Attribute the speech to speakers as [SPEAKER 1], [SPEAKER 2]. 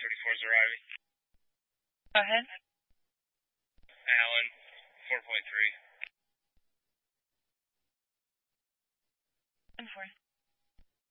[SPEAKER 1] 34 is arriving.
[SPEAKER 2] Go ahead.
[SPEAKER 1] Allen, 4.3.
[SPEAKER 2] 10-4.